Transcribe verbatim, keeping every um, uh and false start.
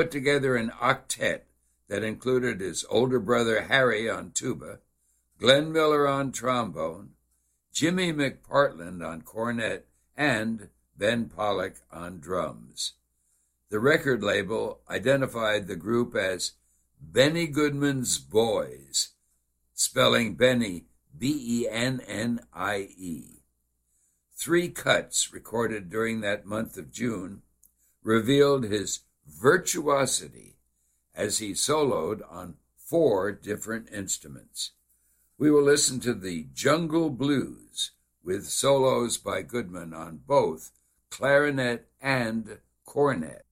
put together an octet that included his older brother Harry on tuba, Glenn Miller on trombone, Jimmy McPartland on cornet, and Ben Pollock on drums. The record label identified the group as Benny Goodman's Boys, spelling Benny B E N N I E. Three cuts recorded during that month of June revealed his virtuosity as he soloed on four different instruments. We will listen to the Jungle Blues with solos by Goodman on both clarinet and cornet.